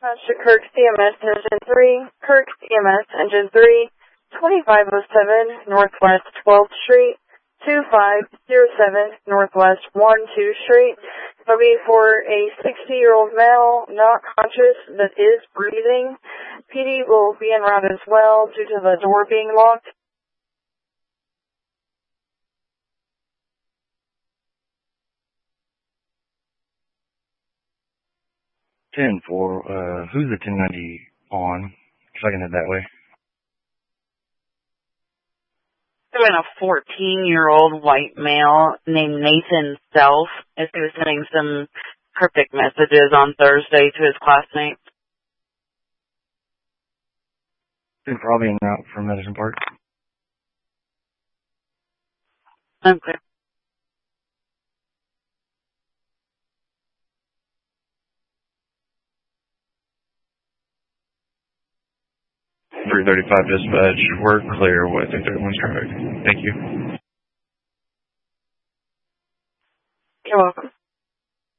Dispatch to Kirk CMS Engine 3, Kirk CMS Engine 3, 2507 Northwest 12th Street, 2507 Northwest 12th Street. It'll be for a 60-year-old male, not conscious, that is breathing. PD will be en route as well due to the door being locked. 10-4, who's the 1090 on? If I can head that way. There's been a 14-year-old white male named Nathan Self, as he was sending some cryptic messages on Thursday to his classmates. They're probably en route from Medicine Park. Okay. .335 dispatch, we're clear with 331's traffic. Thank you. You're welcome.